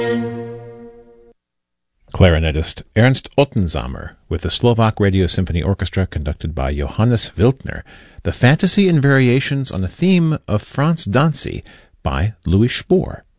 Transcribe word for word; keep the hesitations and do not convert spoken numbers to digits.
Clarinetist Ernst Ottensamer with the Slovak Radio Symphony Orchestra conducted by Johannes Wilkner, the Fantasy and Variations on the theme of Franz Dancy by Louis Spohr.